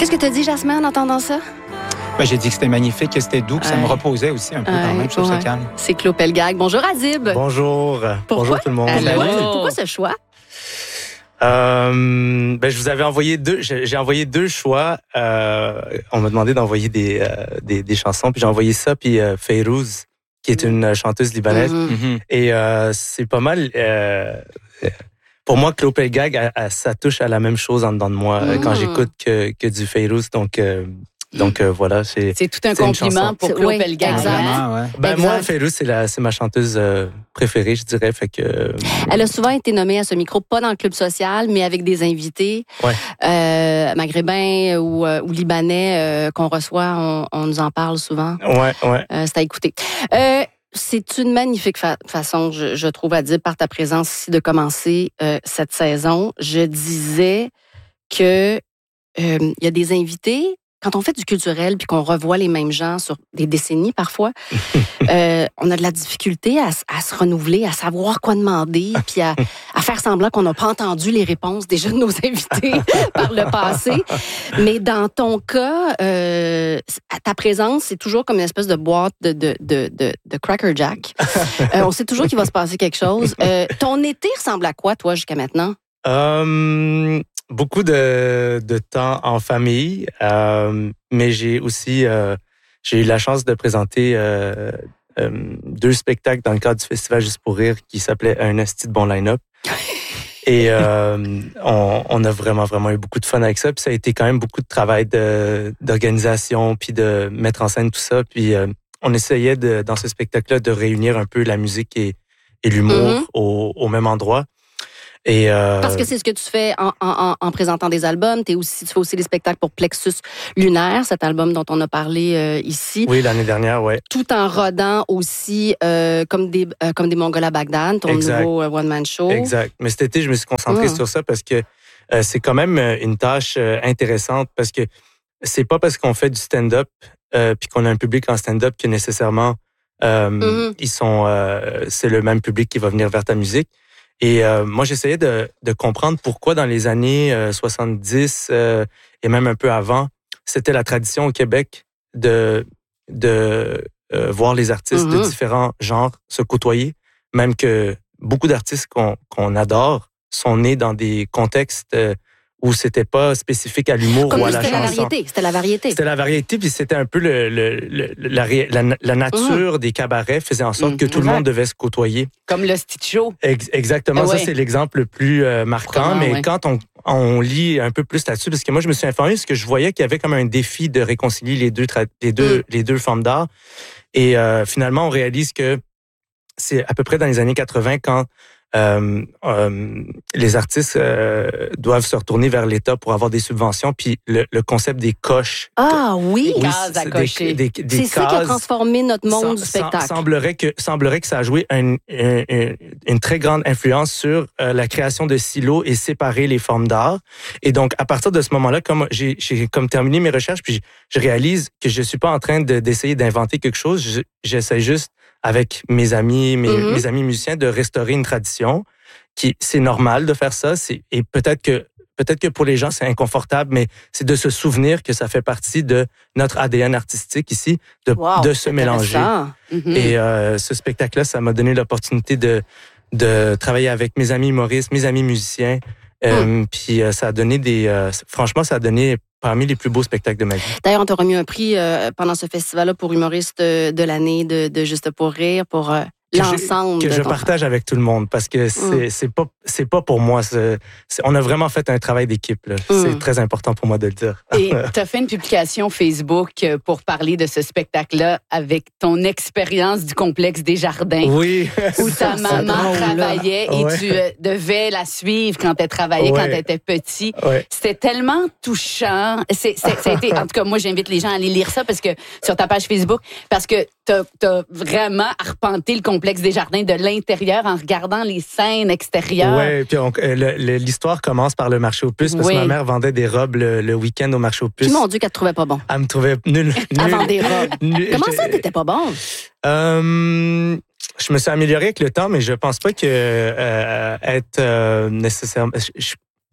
Qu'est-ce que tu as dit, Jasmin, en entendant ça? Ben, j'ai dit que c'était magnifique, que c'était doux, que ça me reposait aussi un peu quand même. Je trouve ça calme. C'est Claude Pelgag. Bonjour, Adib. Bonjour. Pourquoi? Bonjour tout le monde. Pourquoi ce choix? Je vous avais envoyé j'ai envoyé 2 choix. On m'a demandé d'envoyer des chansons, puis j'ai envoyé ça, puis Fayrouz, qui est une chanteuse libanaise. Et c'est pas mal... pour moi, Claude Pelgag, ça touche à la même chose en dedans de moi quand j'écoute que du Fayrouz. Donc voilà, c'est tout un compliment pour Claude Pelgag. Exactement. Moi, Fayrouz, c'est ma chanteuse préférée, je dirais. Fait que elle a souvent été nommée à ce micro, pas dans le club social, mais avec des invités maghrébins ou libanais qu'on reçoit. On nous en parle souvent. C'est à écouter. C'est une magnifique façon, je trouve, Adib, par ta présence ici, de commencer cette saison. Je disais que il y a des invités. Quand on fait du culturel puis qu'on revoit les mêmes gens sur des décennies parfois, on a de la difficulté à se renouveler, à savoir quoi demander, puis à faire semblant qu'on n'a pas entendu les réponses déjà de nos invités par le passé. Mais dans ton cas, ta présence, c'est toujours comme une espèce de boîte de Cracker Jack. On sait toujours qu'il va se passer quelque chose. Ton été ressemble à quoi, toi, jusqu'à maintenant? Beaucoup de temps en famille, mais j'ai aussi j'ai eu la chance de présenter 2 spectacles dans le cadre du Festival Juste pour rire qui s'appelait Un esti de bon line-up. Et on a vraiment eu beaucoup de fun avec ça. Puis ça a été quand même beaucoup de travail d'organisation, puis de mettre en scène tout ça. Puis on essayait dans ce spectacle-là de réunir un peu la musique et l'humour au même endroit. Et parce que c'est ce que tu fais en présentant des albums. Tu fais aussi des spectacles pour Plexus Lunaire, cet album dont on a parlé ici. Oui, l'année dernière, ouais. Tout en rodant aussi comme des Mongols à Bagdad, ton nouveau one-man show. Exact. Mais cet été, je me suis concentré sur ça parce que c'est quand même une tâche intéressante parce que c'est pas parce qu'on fait du stand-up puis qu'on a un public en stand-up que nécessairement ils sont c'est le même public qui va venir vers ta musique. Et moi, j'essayais de comprendre pourquoi dans les années 70 et même un peu avant, c'était la tradition au Québec de voir les artistes de différents genres se côtoyer, même que beaucoup d'artistes qu'on adore sont nés dans des contextes où c'était pas spécifique à l'humour ou à la chanson. C'était la variété. C'était la variété, puis c'était un peu la nature des cabarets faisait en sorte que tout le monde devait se côtoyer. Comme le Stitch Show. Exactement, ça c'est l'exemple le plus marquant. Mais quand on lit un peu plus là-dessus, parce que moi je me suis informé, parce que je voyais qu'il y avait comme un défi de réconcilier les deux formes d'art. Et finalement, on réalise que c'est à peu près dans les années 80 quand les artistes doivent se retourner vers l'État pour avoir des subventions, puis le concept des coches. Ah oui, cases à cocher. C'est ça qui a transformé notre monde du spectacle. Semblerait que ça a joué une très grande influence sur la création de silos et séparer les formes d'art. Et donc, à partir de ce moment-là, comme j'ai terminé mes recherches, puis je réalise que je suis pas en train d'essayer d'inventer quelque chose, j'essaie juste avec mes amis musiciens de restaurer une tradition c'est normal de faire ça, et peut-être que pour les gens c'est inconfortable, mais c'est de se souvenir que ça fait partie de notre ADN artistique ici de se mélanger. Et ce spectacle-là, ça m'a donné l'opportunité de travailler avec mes amis humoristes, mes amis musiciens. Puis ça a donné franchement, ça a donné parmi les plus beaux spectacles de ma vie. D'ailleurs, on t'a remis un prix pendant ce festival-là pour humoriste de l'année de Juste pour rire, pour l'ensemble. Que je partage avec tout le monde, parce que c'est pas pour moi. On a vraiment fait un travail d'équipe, là. C'est très important pour moi de le dire. Et tu as fait une publication Facebook pour parler de ce spectacle-là avec ton expérience du complexe des Jardins. Oui. Où ta maman travaillait et tu devais la suivre quand elle travaillait, quand elle était petit. C'était tellement touchant. Ça a été, en tout cas, moi, j'invite les gens à aller lire ça sur ta page Facebook, parce que t'as vraiment arpenté le complexe des Jardins de l'intérieur en regardant les scènes extérieures. Oui, puis l'histoire commence par le marché aux puces, parce que ma mère vendait des robes le week-end au marché aux puces. Puis mon Dieu, qu'elle te trouvait pas bon. Elle me trouvait nul. Elle vendait des robes. Comment ça, t'étais pas bon? Je me suis amélioré avec le temps, mais je pense pas que être nécessairement...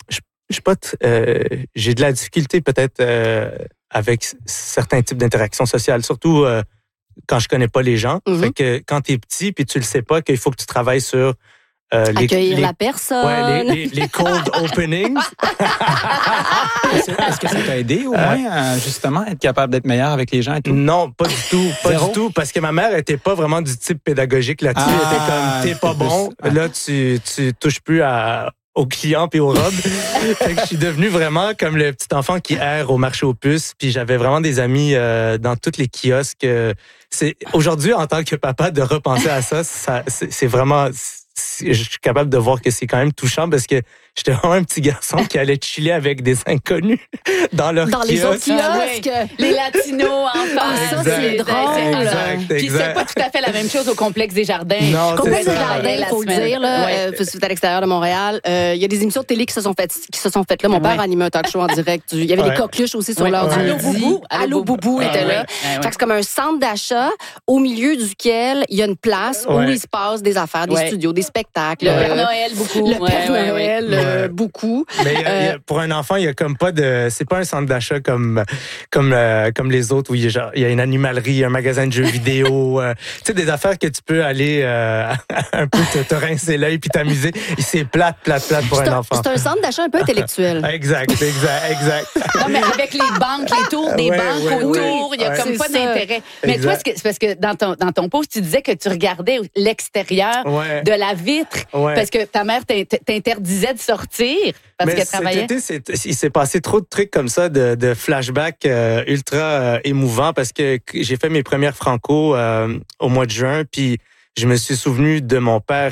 j'ai de la difficulté peut-être avec certains types d'interactions sociales, surtout quand je connais pas les gens. Fait que quand t'es petit puis tu le sais pas qu'il faut que tu travailles sur accueillir la personne. Les cold openings. Est-ce que ça t'a aidé au moins à justement être capable d'être meilleur avec les gens et tout? Non, pas du tout. Pas du tout. Parce que ma mère était pas vraiment du type pédagogique là-dessus. Elle était comme, t'es pas bon. Là, tu touches plus aux clients puis aux robes. Fait que je suis devenu vraiment comme le petit enfant qui erre au marché aux puces. Puis j'avais vraiment des amis dans tous les kiosques. C'est aujourd'hui, en tant que papa, de repenser à ça, c'est vraiment... Je suis capable de voir que c'est quand même touchant parce que j'étais vraiment un petit garçon qui allait chiller avec des inconnus dans leur kiosque. Les autres kiosques. Les latinos, enfin. Ça, c'est drôle. Exact. Puis c'est pas tout à fait la même chose au Complexe des Jardins. Non, Complexe des Jardins, il faut le dire, là. C'est à l'extérieur de Montréal. Il y a des émissions de télé qui se sont faites là. Mon père animait un talk show en direct. Il y avait des coqueluches aussi sur l'heure du midi. Allô Boubou était là. Fait que c'est comme un centre d'achat au milieu duquel il y a une place où il se passe des affaires, des studios, des spectacles. Le Père Noël, beaucoup. Le Père Noël, beaucoup. Mais pour un enfant, il y a comme pas de... C'est pas un centre d'achat comme les autres où il y a une animalerie, un magasin de jeux vidéo. Tu sais, des affaires que tu peux aller un peu te rincer l'œil puis t'amuser. Et c'est plate pour un enfant. C'est un centre d'achat un peu intellectuel. Exact. Non, mais avec les banques, les tours des banques autour, il y a comme pas d'intérêt. Mais toi, c'est parce que dans ton post, tu disais que tu regardais l'extérieur de la vitre parce que ta mère t'interdisait de sortir parce qu'elle travaillait. Cet été, il s'est passé trop de trucs comme ça, de flashbacks ultra émouvants parce que j'ai fait mes premières franco au mois de juin, puis je me suis souvenu de mon père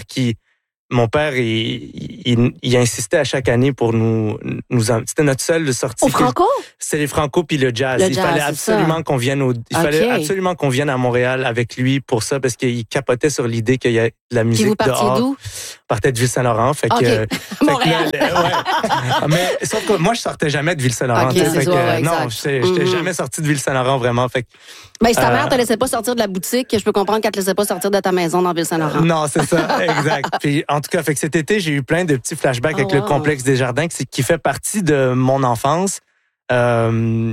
il insistait à chaque année pour nous c'était notre seule sortie. Au Franco? C'est les Franco puis le jazz. Il fallait absolument qu'on vienne fallait absolument qu'on vienne à Montréal avec lui pour ça parce qu'il capotait sur l'idée qu'il y a de la musique dehors. Puis vous partiez d'où? Partait de Ville-Saint-Laurent. Fait que Montréal. Mais sauf que moi je sortais jamais de Ville-Saint-Laurent. Non, j'étais jamais sorti de Ville-Saint-Laurent vraiment. Fait que si ta mère te laissait pas sortir de la boutique, je peux comprendre qu'elle te laissait pas sortir de ta maison dans Ville-Saint-Laurent. Non, c'est ça, exact. Puis en tout cas, fait que cet été, j'ai eu plein de petits flashbacks avec le Complexe des Jardins qui fait partie de mon enfance. La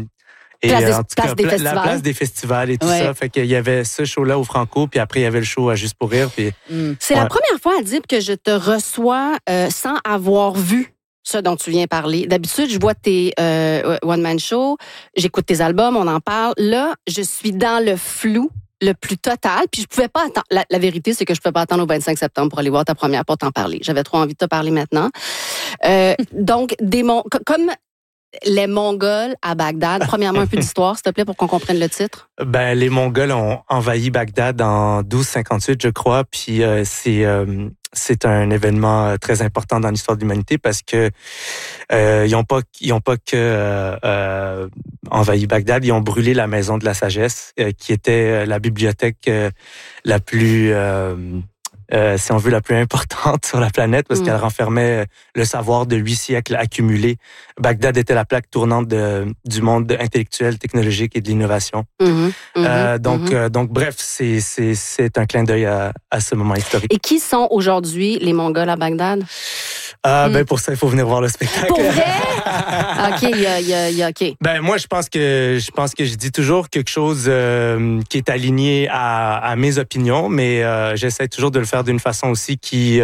place des festivals et tout ça. Fait qu'il y avait ce show-là au Franco, puis après, il y avait le show à Juste pour rire. Puis, c'est la première fois, Adib, que je te reçois sans avoir vu ce dont tu viens parler. D'habitude, je vois tes one-man shows, j'écoute tes albums, on en parle. Là, je suis dans le flou le plus total, puis je pouvais pas attendre. La vérité, c'est que je pouvais pas attendre au 25 septembre pour aller voir ta première pour t'en parler. J'avais trop envie de te parler maintenant. Donc, comme les Mongols à Bagdad. Premièrement, un peu d'histoire, s'il te plaît, pour qu'on comprenne le titre. Ben, les Mongols ont envahi Bagdad en 1258, je crois, puis c'est un événement très important dans l'histoire de l'humanité parce que ils ont pas que envahi Bagdad, ils ont brûlé la maison de la sagesse, qui était la bibliothèque la plus si on veut, la plus importante sur la planète parce qu'elle renfermait le savoir de 8 siècles accumulés. Bagdad était la plaque tournante du monde intellectuel, technologique et de l'innovation. Donc, bref, c'est un clin d'œil à ce moment historique. Et qui sont aujourd'hui les Mongols à Bagdad? Ben pour ça, il faut venir voir le spectacle. Pour vrai? OK, OK. Ben moi, je pense que je dis toujours quelque chose qui est aligné à mes opinions, mais j'essaie toujours de le faire d'une façon aussi qui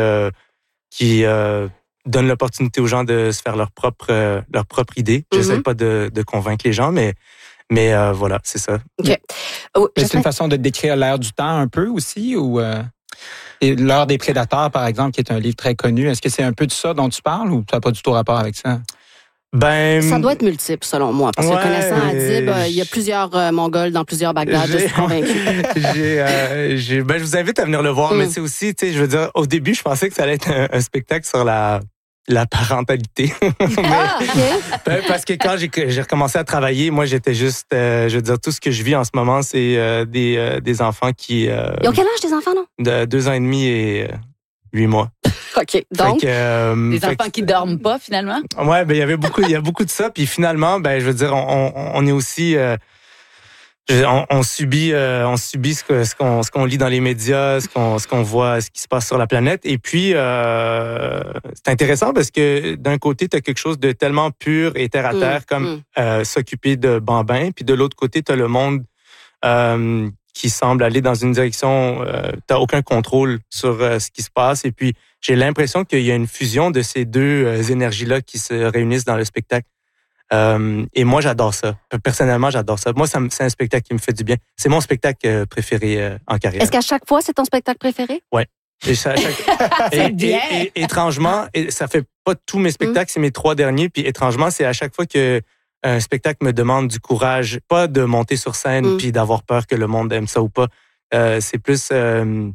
donne l'opportunité aux gens de se faire leur propre idée. J'essaie pas de convaincre les gens, mais voilà, c'est ça. OK. C'est une façon de décrire l'ère du temps un peu aussi, ou et L'heure des prédateurs, par exemple, qui est un livre très connu. Est-ce que c'est un peu de ça dont tu parles ou tu n'as pas du tout rapport avec ça? Ben, ça doit être multiple, selon moi. Parce que connaissant Adib, il y a plusieurs Mongols dans plusieurs Bagdad, je suis convaincue. Ben, je vous invite à venir le voir, mais c'est aussi, tu sais, je veux dire, au début, je pensais que ça allait être un spectacle sur la parentalité. Parce que quand j'ai recommencé à travailler, moi, j'étais juste, je veux dire, tout ce que je vis en ce moment, c'est des enfants qui... Ils ont quel âge, tes enfants, non? De 2 ans et demi et 8 mois. OK. Donc, des enfants qui dorment pas, finalement? Ouais, ben, il y a beaucoup de ça. Puis finalement, ben, je veux dire, on est aussi... On subit ce qu'on lit dans les médias, ce qu'on voit, ce qui se passe sur la planète. Et puis, c'est intéressant parce que d'un côté, tu as quelque chose de tellement pur et terre à terre comme s'occuper de bambins. Puis de l'autre côté, tu as le monde qui semble aller dans une direction, tu n'as aucun contrôle sur ce qui se passe. Et puis, j'ai l'impression qu'il y a une fusion de ces deux énergies-là qui se réunissent dans le spectacle. Et moi, j'adore ça. Personnellement, j'adore ça. Moi, c'est un spectacle qui me fait du bien. C'est mon spectacle préféré en carrière. Est-ce qu'à chaque fois, c'est ton spectacle préféré? Oui. Et étrangement, ça fait pas tous mes spectacles, c'est mes 3 derniers. Puis étrangement, c'est à chaque fois que un spectacle me demande du courage, pas de monter sur scène puis d'avoir peur que le monde aime ça ou pas. C'est plus on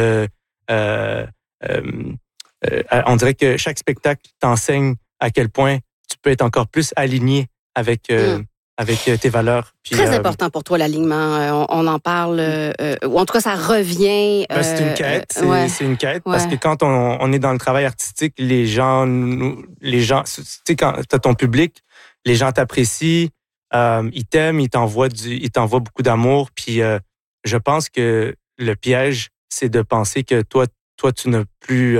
dirait que chaque spectacle t'enseigne à quel point tu peux être encore plus aligné avec tes valeurs. Puis, très important pour toi, l'alignement. On en parle, ou en tout cas, ça revient. C'est une quête. C'est une quête parce que quand on est dans le travail artistique, les gens, tu sais, quand tu as ton public, les gens t'apprécient, ils t'aiment, ils t'envoient beaucoup d'amour. Puis je pense que le piège, c'est de penser que toi tu n'as plus,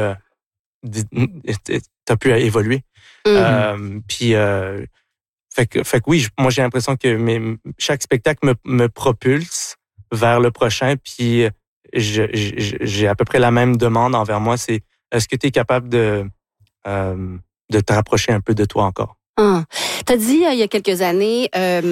t'as plus à évoluer. Puis fait que oui, moi j'ai l'impression que chaque spectacle me propulse vers le prochain. Puis j'ai à peu près la même demande envers moi. C'est est-ce que tu es capable de te rapprocher un peu de toi encore? Tu as dit il y a quelques années,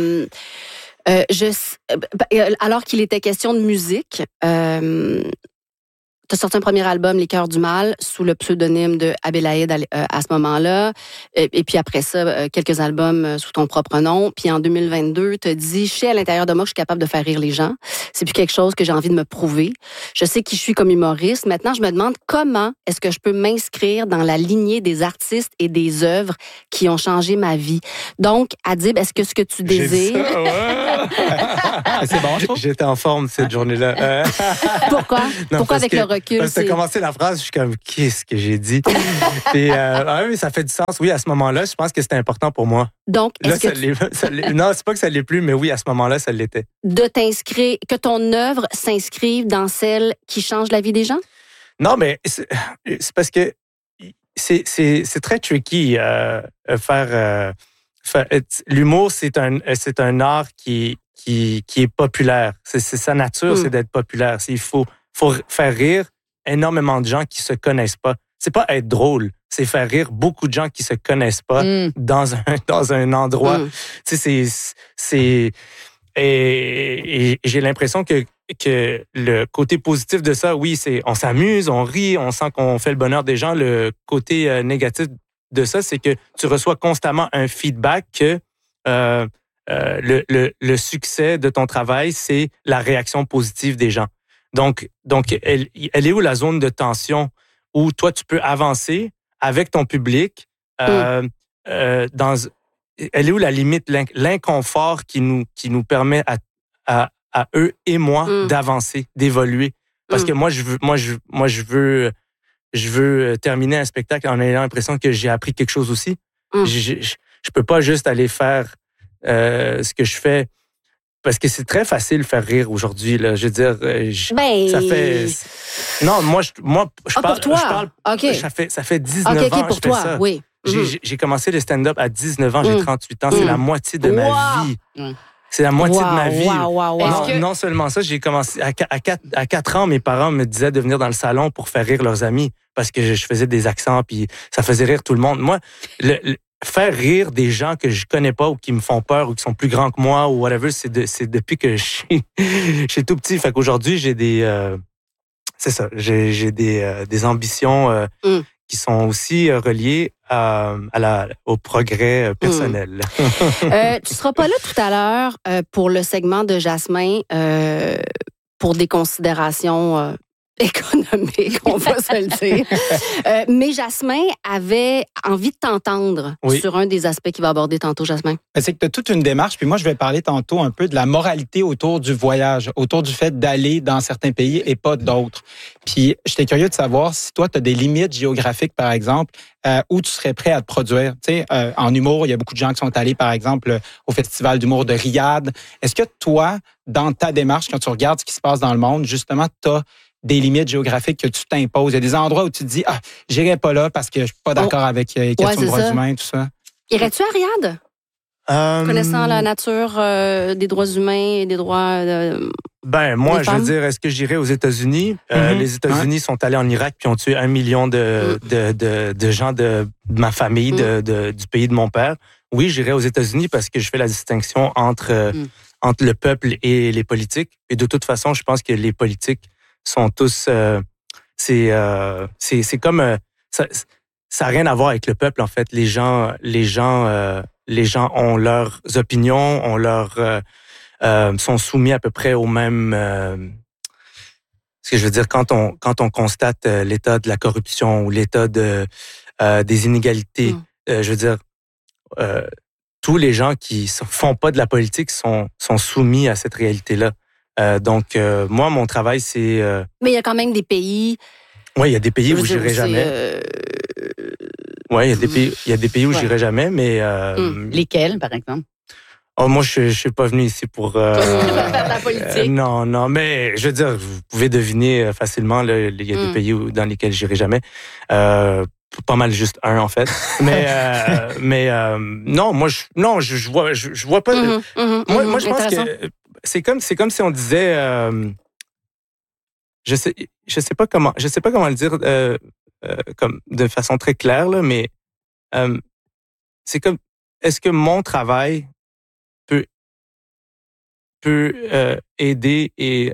alors qu'il était question de musique, tu as sorti un premier album, Les Cœurs du Mal, sous le pseudonyme de Abélaïd à ce moment-là. Et puis après ça, quelques albums sous ton propre nom. Puis en 2022, tu as dit, je sais à l'intérieur de moi que je suis capable de faire rire les gens. C'est plus quelque chose que j'ai envie de me prouver. Je sais qui je suis comme humoriste. Maintenant, je me demande comment est-ce que je peux m'inscrire dans la lignée des artistes et des œuvres qui ont changé ma vie. Donc, Adib, est-ce que ce que tu désires... J'ai dit ça, ouais. C'est bon, je trouve. J'étais en forme cette journée-là. Pourquoi? Pourquoi avec le recul? Parce que tu as commencé la phrase, je suis comme, qu'est-ce que j'ai dit? Puis, oui, ça fait du sens. Oui, à ce moment-là, je pense que c'était important pour moi. Donc, là, non, c'est pas que ça l'est plus, mais oui, à ce moment-là, ça l'était. De t'inscrire, que ton œuvre s'inscrive dans celle qui change la vie des gens? Non, mais c'est parce que c'est très tricky l'humour, c'est un art qui est populaire. C'est sa nature, c'est d'être populaire. Il faut faire rire énormément de gens qui se connaissent pas. C'est pas être drôle, c'est faire rire beaucoup de gens qui se connaissent pas dans un endroit. Tu sais, et j'ai l'impression que le côté positif de ça, oui, c'est on s'amuse, on rit, on sent qu'on fait le bonheur des gens. Le côté négatif de ça, c'est que tu reçois constamment un feedback que le succès de ton travail, c'est la réaction positive des gens. Donc elle est où la zone de tension où toi, tu peux avancer avec ton public elle est où la limite, l'inconfort qui nous permet à eux et moi d'avancer, d'évoluer? Parce que moi, je veux terminer un spectacle en ayant l'impression que j'ai appris quelque chose aussi. Je peux pas juste aller faire ce que je fais. Parce que c'est très facile de faire rire aujourd'hui, là. Je veux dire, ça fait... Non, moi, je parle... pour toi? Je parle, okay. Ça fait 19 ans que je fais ça. Oui. J'ai commencé le stand-up à 19 ans, j'ai 38 ans. C'est la moitié de ma vie. C'est la moitié de ma vie. Non seulement ça, j'ai commencé... À 4 ans, mes parents me disaient de venir dans le salon pour faire rire leurs amis parce que je faisais des accents, puis ça faisait rire tout le monde. Moi, faire rire des gens que je connais pas ou qui me font peur ou qui sont plus grands que moi ou whatever, c'est depuis que je suis tout petit. Fait qu'aujourd'hui, j'ai des... c'est ça, j'ai des ambitions qui sont aussi reliées au progrès personnel. Tu seras pas là tout à l'heure pour le segment de Jasmin pour des considérations économique, on va se le dire. Mais Jasmin avait envie de t'entendre sur un des aspects qu'il va aborder tantôt, Jasmin. C'est que tu as toute une démarche, puis moi, je vais parler tantôt un peu de la moralité autour du voyage, autour du fait d'aller dans certains pays et pas d'autres. Puis, j'étais curieux de savoir si toi, tu as des limites géographiques, par exemple, où tu serais prêt à te produire. Tu sais, en humour, il y a beaucoup de gens qui sont allés, par exemple, au Festival d'humour de Riyad. Est-ce que toi, dans ta démarche, quand tu regardes ce qui se passe dans le monde, justement, tu as des limites géographiques que tu t'imposes? Il y a des endroits où tu te dis, j'irai pas là parce que je suis pas d'accord avec les questions de droits humains, tout ça. Irais-tu à Riyad? Connaissant la nature des droits humains et des droits moi, je veux dire, est-ce que j'irais aux États-Unis? Les États-Unis sont allés en Irak puis ont tué 1 million de gens de ma famille, du pays de mon père. Oui, j'irais aux États-Unis parce que je fais la distinction entre le peuple et les politiques. Et de toute façon, je pense que les politiques sont tous... c'est comme... ça n'a rien à voir avec le peuple, en fait. Les gens ont leurs opinions, sont soumis à peu près au même... ce que je veux dire, quand on constate l'état de la corruption ou l'état des inégalités, je veux dire, tous les gens qui font pas de la politique sont soumis à cette réalité-là. Donc, moi, mon travail, c'est... Mais il y a quand même des pays... Oui, il y a des pays où j'irai jamais. Oui, il y a des pays où j'irai jamais, mais... Lesquels, par exemple? Oh, moi, je suis pas venu ici pour... faire de la politique. Non, mais je veux dire, vous pouvez deviner facilement, là, il y a des pays dans lesquels j'irai jamais. Pas mal juste un, en fait. Mais non, moi, je vois pas... Moi, je pense que c'est comme si on disait... je sais pas comment le dire comme de façon très claire, là, mais c'est comme... Est-ce que mon travail peut aider et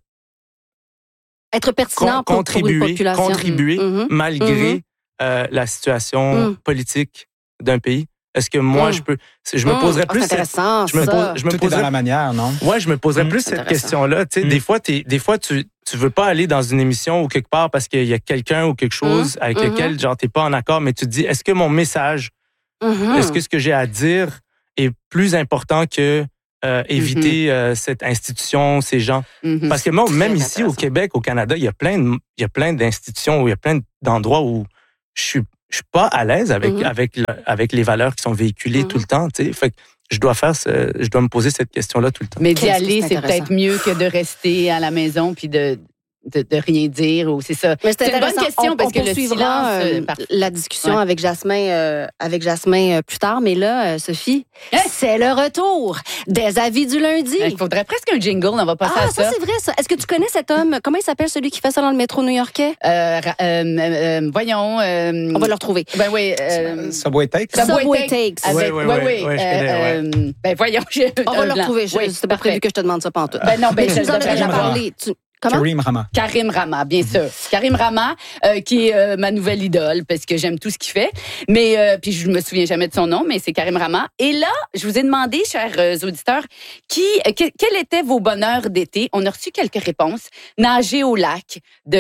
être pertinent pour une population. Contribuer malgré la situation politique d'un pays? Est-ce que moi, je me poserais plus... C'est intéressant, je me poserais dans la manière, non? Ouais, je me poserais plus cette question-là. Tu sais, des fois, tu veux pas aller dans une émission ou quelque part parce qu'il y a quelqu'un ou quelque chose avec lequel, genre, t'es pas en accord, mais tu te dis, est-ce que mon message, est-ce que ce que j'ai à dire est plus important que éviter cette institution, ces gens? Parce que moi, même ici au Québec, au Canada, il y a plein d'institutions, où il y a plein d'endroits où je suis pas à l'aise avec les valeurs qui sont véhiculées tout le temps, tu sais. Fait que je dois me poser cette question-là tout le temps. Mais d'y aller, c'est peut-être mieux que de rester à la maison puis de rien dire, ou c'est ça. Mais c'est une bonne question parce que le silence... la discussion avec Jasmin plus tard, mais là, Sophie, c'est le retour des avis du lundi. Il faudrait presque un jingle, on va passer à ça. Ça, c'est vrai, ça. Est-ce que tu connais cet homme? Comment il s'appelle, celui qui fait ça dans le métro new-yorkais? Voyons... on va le retrouver. Ben oui. Subway Takes? Subway Takes. Oui, ben voyons, on va le retrouver. C'était pas prévu que je te demande ça pantoute. Ben non, mais tu nous en as déjà parlé. Comment? Karim Rama, bien sûr. Karim Rama, qui est ma nouvelle idole, parce que j'aime tout ce qu'il fait. Mais puis je me souviens jamais de son nom, mais c'est Karim Rama. Et là, je vous ai demandé, chers auditeurs, quels étaient vos bonheurs d'été. On a reçu quelques réponses. Nager au lac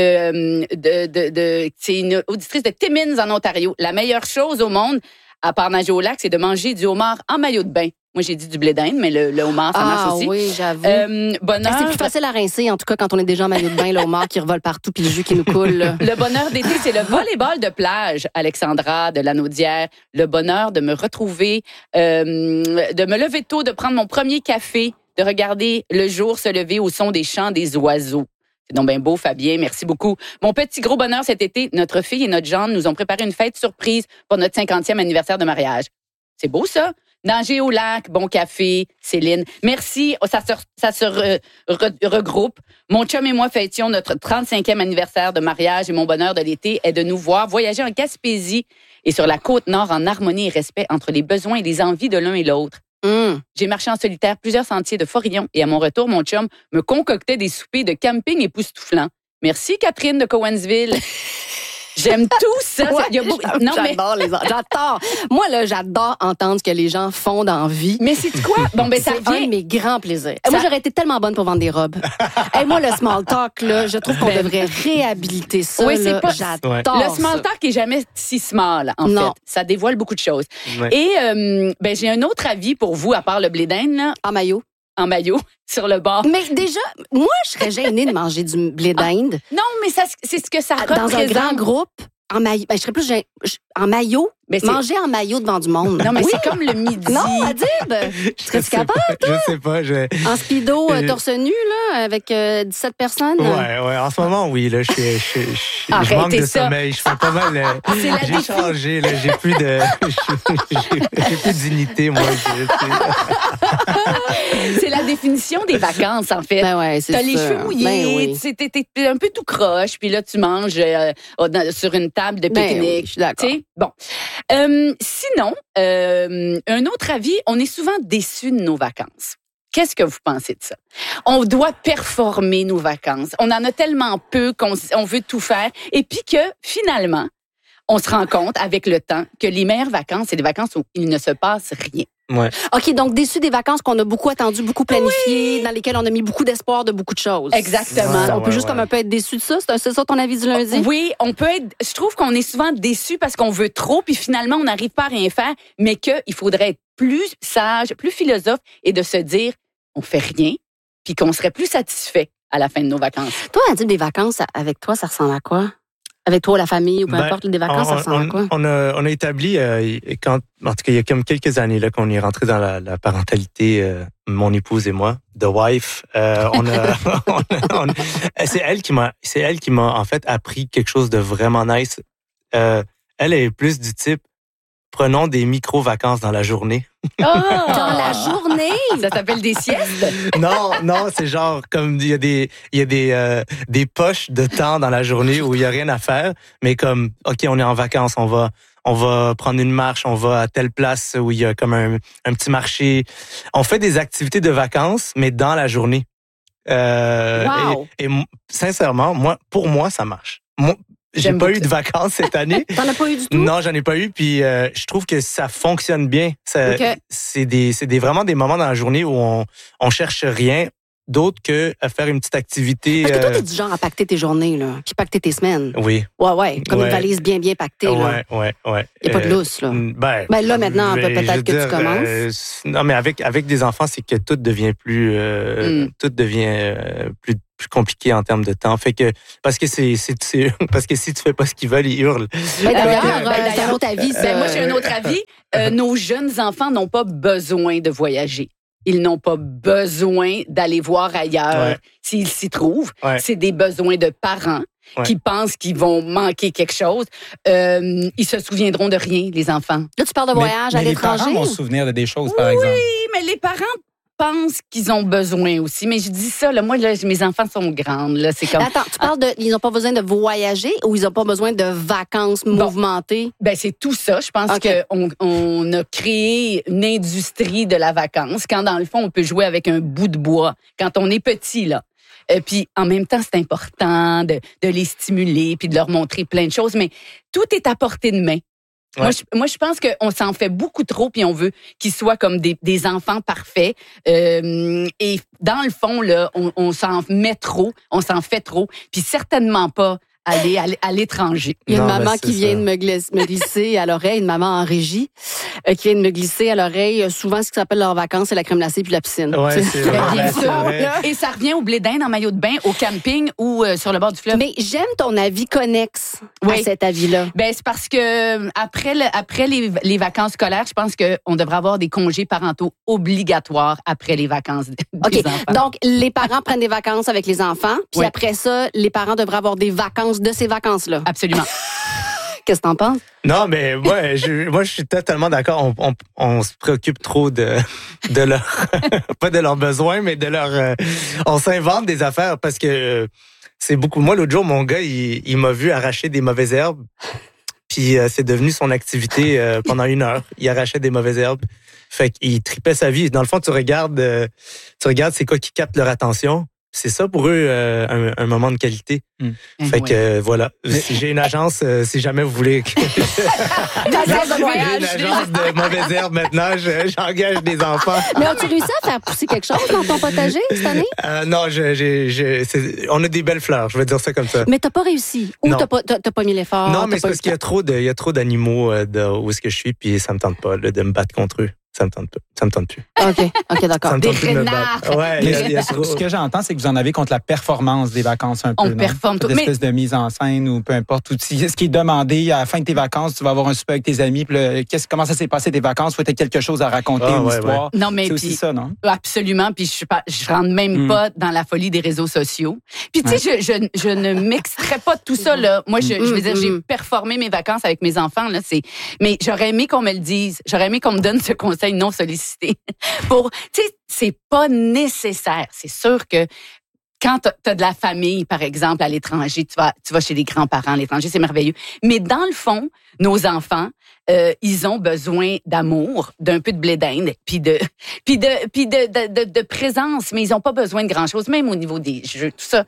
c'est une auditrice de Timmins en Ontario. La meilleure chose au monde, à part nager au lac, c'est de manger du homard en maillot de bain. Moi, j'ai dit du blé d'Inde, mais le homard, ça marche aussi. Ah oui, j'avoue. Bonheur... C'est plus facile à rincer, en tout cas, quand on est déjà en maillot de bain, le homard qui revole partout, puis le jus qui nous coule. Là. Le bonheur d'été, c'est le volleyball de plage, Alexandra de Lanaudière. Le bonheur de me retrouver, de me lever tôt, de prendre mon premier café, de regarder le jour se lever au son des chants des oiseaux. C'est donc bien beau, Fabien. Merci beaucoup. Mon petit gros bonheur cet été, notre fille et notre gendre nous ont préparé une fête surprise pour notre 50e anniversaire de mariage. C'est beau, ça? Nager au lac, bon café, Céline. Merci, ça se regroupe. Mon chum et moi fêtions notre 35e anniversaire de mariage et mon bonheur de l'été est de nous voir voyager en Gaspésie et sur la Côte-Nord en harmonie et respect entre les besoins et les envies de l'un et l'autre. J'ai marché en solitaire plusieurs sentiers de Forillon et à mon retour, mon chum me concoctait des soupers de camping époustouflants. Merci, Catherine de Cowansville. J'aime tout ça. J'adore les enfants. J'adore. Moi, là, j'adore entendre ce que les gens font dans la vie. Mais c'est quoi? Bon, ben, ça c'est un de mes grands plaisirs. Moi, j'aurais été tellement bonne pour vendre des robes. Moi, le small talk, là, je trouve qu'on devrait réhabiliter ça. Oui, c'est pas... J'adore Le small talk est jamais si small, en fait. Ça dévoile beaucoup de choses. Ouais. Et j'ai un autre avis pour vous, à part le blé d'Inde, là. En maillot, sur le bord. Mais déjà, moi, je serais gênée de manger du blé d'Inde. Non, mais c'est ce que ça représente. Dans un grand groupe, en maillot. Je serais plus en maillot. Manger en maillot devant du monde. Non, mais c'est comme le midi. Non, Adib, serais-tu capable, toi? Je sais pas. En speedo, torse nu, là, avec 17 personnes? Ouais. En ce moment, oui, là, je manque de sommeil. Je fais pas mal. J'ai changé, là. J'ai plus de dignité, moi. C'est la définition des vacances, en fait. Ben ouais, c'est ça. T'as les cheveux mouillés, t'es un peu tout croche, puis là, tu manges sur une table de pique-nique. Oui, je suis d'accord. Bon. Sinon, un autre avis, on est souvent déçus de nos vacances. Qu'est-ce que vous pensez de ça? On doit performer nos vacances. On en a tellement peu qu'on veut tout faire. Et puis que, finalement, on se rend compte avec le temps que les meilleures vacances, c'est des vacances où il ne se passe rien. Ouais. OK, donc déçu des vacances qu'on a beaucoup attendues, beaucoup planifiées, dans lesquelles on a mis beaucoup d'espoir de beaucoup de choses. Exactement. On peut juste comme un peu être déçu de ça. C'est ça ton avis du lundi? Oui, on peut être... Je trouve qu'on est souvent déçu parce qu'on veut trop, puis finalement, on n'arrive pas à rien faire, mais qu'il faudrait être plus sage, plus philosophe et de se dire, on fait rien, puis qu'on serait plus satisfait à la fin de nos vacances. Toi, Adib, des vacances, avec toi, ça ressemble à quoi? Avec toi, la famille, ou peu importe, des vacances, ça ressemble à quoi? On a établi, en tout cas, il y a comme quelques années là, qu'on est rentré dans la parentalité, mon épouse et moi, The Wife. C'est elle qui m'a en fait appris quelque chose de vraiment nice. Elle est plus du type, prenons des micro-vacances dans la journée. Oh, dans la journée? Ça s'appelle des siestes? Non, c'est genre comme il y a des poches de temps dans la journée où il y a rien à faire, mais comme OK, on est en vacances, on va prendre une marche, on va à telle place où il y a comme un petit marché. On fait des activités de vacances, mais dans la journée. Wow. Et sincèrement, pour moi, ça marche. J'ai pas eu de vacances cette année. T'en as pas eu du tout? Non, j'en ai pas eu. Puis je trouve que ça fonctionne bien. Okay. C'est vraiment des moments dans la journée où on cherche rien d'autre que à faire une petite activité. Parce que toi, t'es du genre à pacter tes journées, là, puis pacter tes semaines. Oui. Ouais. Comme une valise bien pactée, là. Ouais. Il n'y a pas de lousse, là. Ben là, maintenant, peut-être que tu commences. Non, mais avec des enfants, c'est que tout devient plus compliqué en termes de temps. Fait que parce que si tu fais pas ce qu'ils veulent, ils hurlent. D'ailleurs, c'est un autre avis. Moi, j'ai un autre avis. Nos jeunes enfants n'ont pas besoin de voyager. Ils n'ont pas besoin d'aller voir ailleurs s'ils s'y trouvent. Ouais. C'est des besoins de parents qui pensent qu'ils vont manquer quelque chose. Ils se souviendront de rien, les enfants. Là, tu parles de voyage à l'étranger. Les parents vont se souvenir de des choses, par exemple. Oui, mais les parents pensent qu'ils ont besoin aussi. Mais je dis ça, là, moi, là, mes enfants sont grandes. Là, c'est comme... Attends, tu parles ils n'ont pas besoin de voyager ou ils n'ont pas besoin de vacances mouvementées? Ben, c'est tout ça. Je pense qu'on a créé une industrie de la vacance quand, dans le fond, on peut jouer avec un bout de bois. Quand on est petit, là. Puis, en même temps, c'est important de les stimuler puis de leur montrer plein de choses. Mais tout est à portée de main. Ouais. Moi, je pense qu'on s'en fait beaucoup trop puis on veut qu'ils soient comme des enfants parfaits. Et dans le fond, là, on s'en met trop, on s'en fait trop. Puis certainement pas aller à l'étranger. Il y a une maman qui vient de me glisser à l'oreille, une maman en régie, qui vient de me glisser à l'oreille souvent ce qui s'appelle leurs vacances, c'est la crème glacée puis la piscine. Ouais, c'est vrai. Et ça revient au blé d'Inde en maillot de bain, au camping ou sur le bord du fleuve. Mais j'aime ton avis connexe à cet avis-là. Ben c'est parce que après les vacances scolaires, je pense qu'on devrait avoir des congés parentaux obligatoires après les vacances des enfants. Donc les parents prennent des vacances avec les enfants, puis après ça, les parents devraient avoir des vacances de ces vacances-là. Absolument. Qu'est-ce que t'en penses? Non, mais moi, je suis totalement d'accord. On se préoccupe trop de leur, pas de leurs besoins, mais de leur, on s'invente des affaires parce que c'est beaucoup. Moi, l'autre jour, mon gars, il m'a vu arracher des mauvaises herbes. Puis c'est devenu son activité pendant 1 heure. Il arrachait des mauvaises herbes. Fait qu'il tripait sa vie. Dans le fond, tu regardes c'est quoi qui capte leur attention. c'est ça pour eux un moment de qualité. Fait que voilà, j'ai une agence si jamais vous voulez. J'ai une agence de mauvaises herbes maintenant, j'engage des enfants. Mais as-tu réussi à faire pousser quelque chose dans ton potager cette année? Non, on a des belles fleurs, je vais dire ça comme ça. Mais t'as pas réussi ou t'as pas mis l'effort? Non, mais c'est parce qu'il y a trop d'animaux où est-ce que je suis, puis ça me tente pas de me battre contre eux. Ça me tente plus. OK, d'accord. Des renards. Ouais, ce que j'entends, c'est que vous en avez contre la performance des vacances un peu. On performe tout. Une espèce de mise en scène ou peu importe. Ce qui est demandé à la fin de tes vacances, tu vas avoir un souper avec tes amis. Puis comment ça s'est passé tes vacances? Faut-être quelque chose à raconter, une histoire. Non, mais c'est aussi ça, non? Absolument. Puis je rentre même pas dans la folie des réseaux sociaux. Puis tu sais, je ne m'extrais pas de tout ça là. Moi, je veux dire, j'ai performé mes vacances avec mes enfants là. Mais j'aurais aimé qu'on me le dise. J'aurais aimé qu'on me donne ce conseil non sollicité. Tu sais, c'est pas nécessaire. C'est sûr que quand t'as de la famille, par exemple, à l'étranger, tu vas chez les grands-parents à l'étranger, c'est merveilleux. Mais dans le fond, nos enfants, ils ont besoin d'amour, d'un peu de blé d'Inde, puis de présence, mais ils ont pas besoin de grand-chose, même au niveau des jeux, tout ça.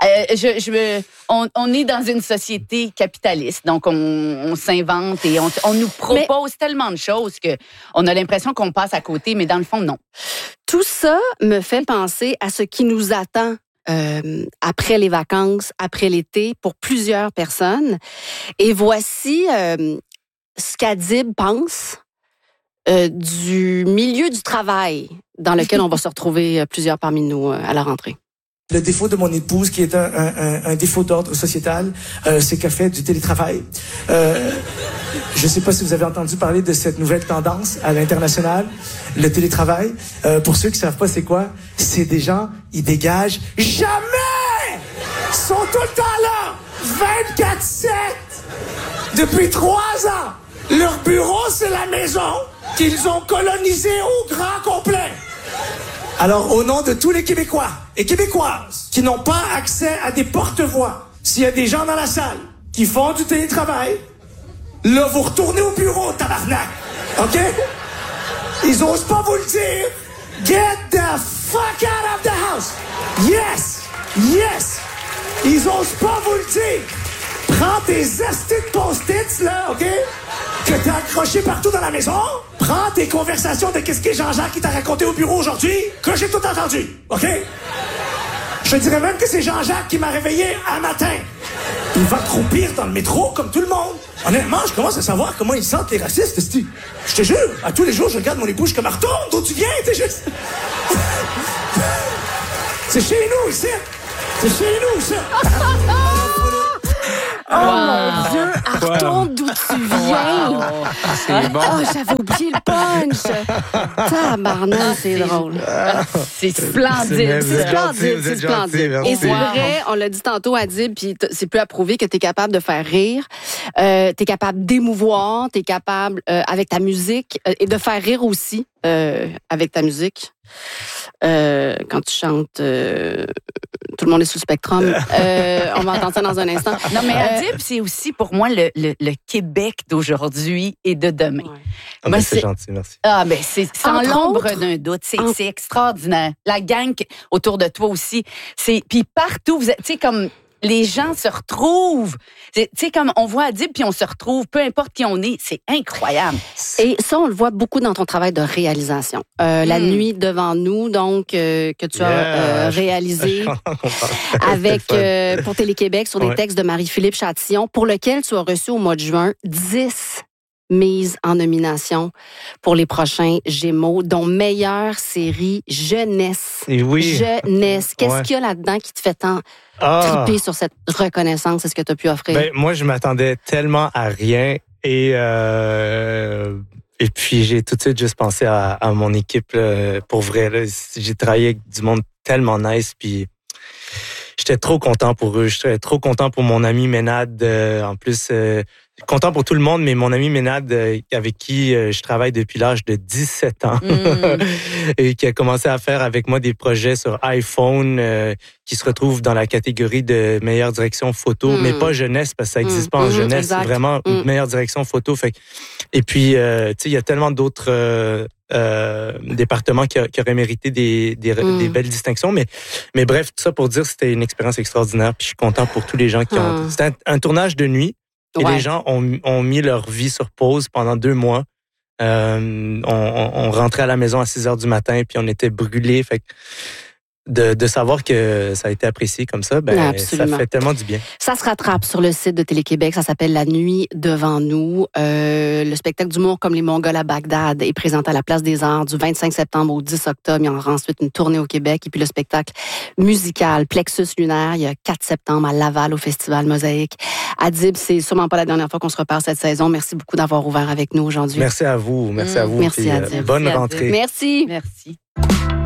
On est dans une société capitaliste, donc on s'invente et on nous propose tellement de choses que on a l'impression qu'on passe à côté, mais dans le fond, non. Tout ça me fait penser à ce qui nous attend après les vacances, après l'été, pour plusieurs personnes. Et voici ce qu'Adib pense du milieu du travail dans lequel on va se retrouver plusieurs parmi nous à la rentrée. Le défaut de mon épouse, qui est un défaut d'ordre sociétal, c'est qu'elle fait du télétravail. Je ne sais pas si vous avez entendu parler de cette nouvelle tendance à l'international, le télétravail. Pour ceux qui ne savent pas c'est quoi, c'est des gens, ils dégagent jamais! Ils sont tout le temps là! 24/7! Depuis 3 ans! Leur bureau, c'est la maison qu'ils ont colonisée au grand complet. Alors, au nom de tous les Québécois et Québécoises qui n'ont pas accès à des porte-voix, s'il y a des gens dans la salle qui font du télétravail, là, vous retournez au bureau, tabarnak. OK? Ils osent pas vous le dire. Get the fuck out of the house. Yes! Yes! Ils osent pas vous le dire. Prends tes astis de post-its, là, OK? Que t'as accroché partout dans la maison. Prends tes conversations de qu'est-ce que Jean-Jacques qui t'a raconté au bureau aujourd'hui, que j'ai tout entendu, OK? Je dirais même que c'est Jean-Jacques qui m'a réveillé un matin. Il va croupir dans le métro comme tout le monde. Honnêtement, je commence à savoir comment ils sentent les racistes, esti. Je te jure, à tous les jours, je regarde mon épouse, je suis comme, retourne d'où tu viens, t'es juste... C'est chez nous, ici. C'est chez nous, ça. Oh mon Dieu, retourne d'où tu viens. C'est bon. Oh, j'avais oublié le punch. Tabarnak, c'est drôle. C'est splendide. C'est splendide. Et c'est vrai, on l'a dit tantôt, Adib, puis c'est plus approuvé que tu es capable de faire rire, tu es capable d'émouvoir, tu es capable avec ta musique et de faire rire aussi avec ta musique. Quand tu chantes Tout le monde est sous le spectrum. On va entendre ça dans un instant. Non, mais Adib, c'est aussi pour moi le Québec d'aujourd'hui et de demain. Ouais. Ah, ben, c'est gentil, merci. Ah, ben, c'est sans l'ombre d'un doute. C'est extraordinaire. La gang autour de toi aussi. Puis partout, vous êtes, tu sais, comme les gens se retrouvent. Tu sais, comme on voit Adib, puis on se retrouve, peu importe qui on est. C'est incroyable. Et ça, on le voit beaucoup dans ton travail de réalisation. La nuit devant nous, donc, que tu as réalisé avec pour Télé-Québec sur des textes de Marie-Philippe Chatillon, pour lequel tu as reçu au mois de juin 10 mises en nomination pour les prochains Gémeaux, dont meilleure série jeunesse. Et oui. Jeunesse. Qu'est-ce qu'il y a là-dedans qui te fait tant triper sur cette reconnaissance? Est-ce que tu as pu offrir? Ben, moi, je m'attendais tellement à rien et puis j'ai tout de suite juste pensé à mon équipe pour vrai. Là. J'ai travaillé avec du monde tellement nice, puis j'étais trop content pour eux. J'étais trop content pour mon ami Ménade. En plus, content pour tout le monde, mais mon ami Ménade, avec qui je travaille depuis l'âge de 17 ans, et qui a commencé à faire avec moi des projets sur iPhone, qui se retrouvent dans la catégorie de meilleure direction photo, mais pas jeunesse, parce que ça n'existe pas en jeunesse. C'est vraiment une meilleure direction photo. Fait. Et puis, tu sais, il y a tellement d'autres département qui aurait mérité des belles distinctions. Mais bref, tout ça pour dire que c'était une expérience extraordinaire. Puis je suis content pour tous les gens qui ont... C'était un tournage de nuit et les gens ont mis leur vie sur pause pendant 2 mois. On rentrait à la maison à 6h du matin puis on était brûlés. Fait que de savoir que ça a été apprécié comme ça, ça fait tellement du bien. Ça se rattrape sur le site de Télé-Québec. Ça s'appelle La nuit devant nous. Le spectacle d'humour comme les Mongols à Bagdad est présenté à la Place des Arts du 25 septembre au 10 octobre. Il y aura ensuite une tournée au Québec. Et puis le spectacle musical Plexus lunaire, il y a 4 septembre à Laval au Festival Mosaïque. Adib, c'est sûrement pas la dernière fois qu'on se reparle cette saison. Merci beaucoup d'avoir ouvert avec nous aujourd'hui. Merci à vous. Merci à vous. Merci Adib. Bonne rentrée. Merci. Merci.